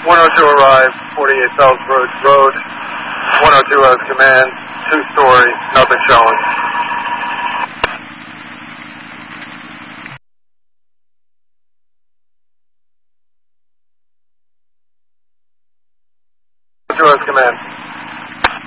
102 arrived, 48 Bellsbridge Road. 102 has command, 2-story, nothing showing. Has command.